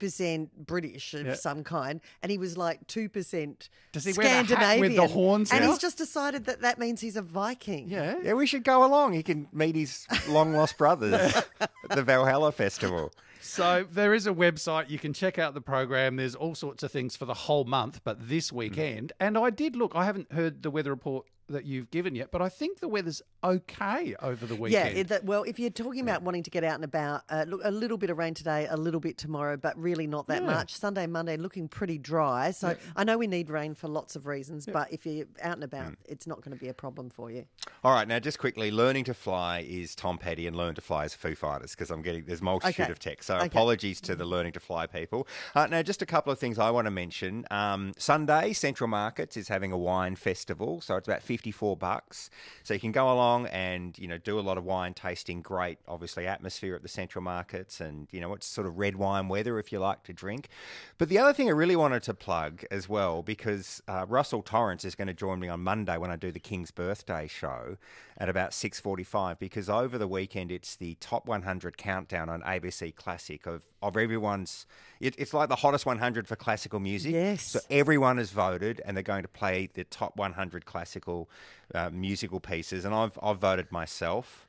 90% British of some kind, and he was like 2% Does he wear the Scandinavian. hat with the horns and now? he's just decided that means he's a Viking. Yeah. Yeah, we should go along. He can meet his long-lost brothers at the Valhalla Festival. So there is a website. You can check out the program. There's all sorts of things for the whole month, but this weekend. And I did look. I haven't heard the weather report that you've given yet, but I think the weather's okay over the weekend. Yeah, well, if you're talking about wanting to get out and about, look, a little bit of rain today, a little bit tomorrow, but really not that much. Sunday, Monday looking pretty dry. So I know we need rain for lots of reasons, but if you're out and about, it's not going to be a problem for you. All right, now just quickly, Learning to Fly is Tom Petty and Learn to Fly is Foo Fighters, because there's multitude of text. So apologies to the Learning to Fly people. Now, just a couple of things I want to mention. Sunday, Central Markets is having a wine festival, so it's about $54. So you can go along and, do a lot of wine tasting. Great, obviously, atmosphere at the Central Markets, and, it's sort of red wine weather if you like to drink. But the other thing I really wanted to plug as well, because Russell Torrance is going to join me on Monday when I do the King's Birthday show at about 6:45, because over the weekend it's the Top 100 countdown on ABC Classic of everyone's... It's like the hottest 100 for classical music. Yes. So everyone has voted, and they're going to play the top 100 classical musical pieces, and I've voted myself.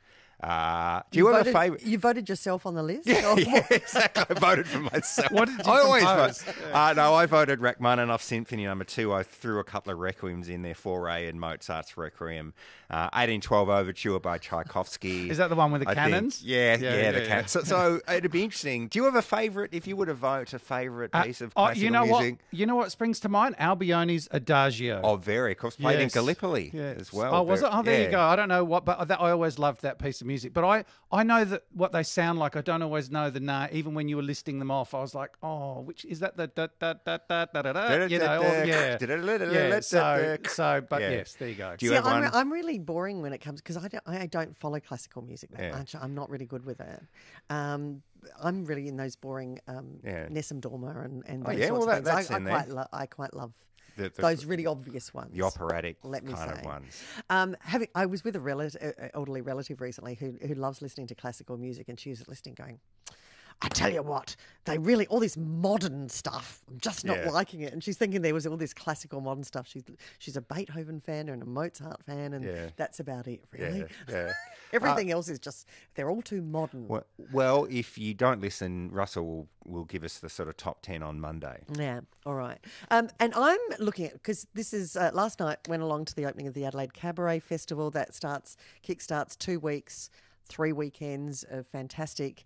Do you have a favourite? You voted yourself on the list? Yeah, exactly. I voted for myself. What did you I always compose? vote. No, I voted Rachmaninoff Symphony No. 2. I threw a couple of requiems in there, Fauré and Mozart's Requiem. 1812 Overture by Tchaikovsky. Is that the one with the cannons? Yeah, the cannons. So it'd be interesting. Do you have a favourite, if you were to vote, a favourite piece of classical music? You know what springs to mind? Albione's Adagio. Oh, very. Of course, played in Gallipoli as well. Oh, was it? Oh, there you go. I don't know what, but I always loved that piece of music. But I know that what they sound like. I don't always know the name. Even when you were listing them off, I was like, oh, which is that? The da da da da da da da. You know, yeah. So, but yes, there you go. Do you have one? I'm really boring when it comes because I don't follow classical music that much. I'm not really good with it. I'm really in those boring Nessun Dorma and those sorts of things. I quite love those really obvious ones. The operatic kind of ones. I was with a elderly relative recently who loves listening to classical music, and she was listening going, I tell you what, they really, all this modern stuff, I'm just not liking it. And she's thinking there was all this classical modern stuff. She's a Beethoven fan and a Mozart fan, and that's about it, really. Yeah. Everything else is just, they're all too modern. Well, if you don't listen, Russell will give us the sort of top 10 on Monday. Yeah, all right. And I'm looking at, because this is, last night went along to the opening of the Adelaide Cabaret Festival. That kickstarts 2 weeks, 3 weekends of fantastic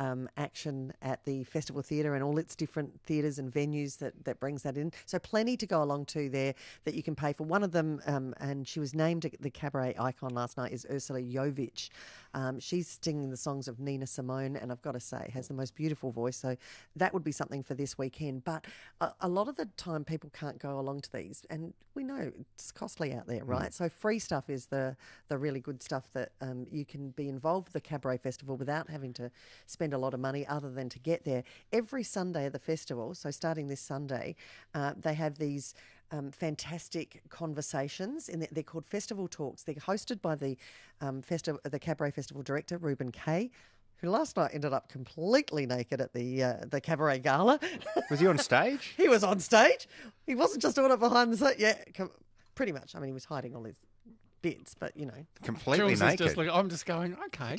action at the Festival Theatre and all its different theatres and venues that brings that in. So plenty to go along to there that you can pay for. One of them, and she was named the cabaret icon last night, is Ursula Jovic. She's singing the songs of Nina Simone, and I've got to say, has the most beautiful voice. So that would be something for this weekend. But a lot of the time people can't go along to these, and we know it's costly out there, right? So free stuff is the really good stuff that you can be involved with the Cabaret Festival without having to spend a lot of money other than to get there. Every Sunday of the festival, so starting this Sunday, they have these fantastic conversations. They're called Festival Talks. They're hosted by the Cabaret Festival director, Reuben Kay, who last night ended up completely naked at the Cabaret Gala. Was he on stage? He was on stage. He wasn't just doing it behind the scene. Yeah, pretty much. I mean, he was hiding all his bits, but completely naked. I'm just going, okay.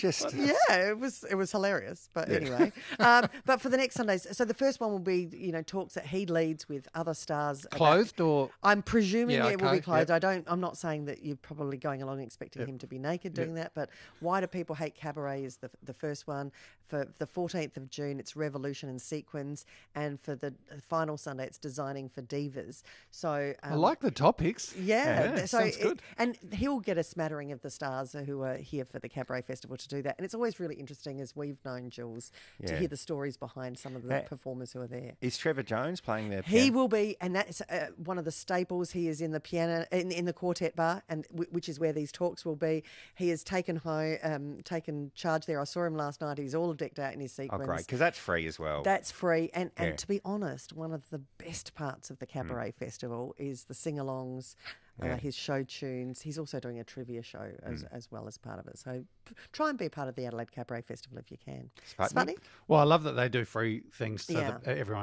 It was hilarious. But anyway, but for the next Sundays, so the first one will be talks that he leads with other stars. Clothed or I'm presuming it will be clothed. Yep. I'm not saying that you're probably going along expecting him to be naked doing that. But Why Do People Hate Cabaret is the first one. For the 14th of June, it's Revolution and Sequins, and for the final Sunday, it's Designing for Divas. So I like the topics. Yeah, so sounds good. And he'll get a smattering of the stars who are here for the Cabaret Festival to do that. And it's always really interesting, as we've known, Jules, to hear the stories behind some of the performers who are there. Is Trevor Jones playing there? He will be, and that's one of the staples. He is in the piano in the Quartet Bar, and which is where these talks will be. He has taken charge there. I saw him last night. He's all decked out in his sequins. Oh, great, because that's free as well. That's free, and to be honest, one of the best parts of the Cabaret Festival is the sing-alongs. His show tunes. He's also doing a trivia show as well as part of it. So try and be a part of the Adelaide Cabaret Festival if you can. Sputnik? Well, I love that they do free things so that everyone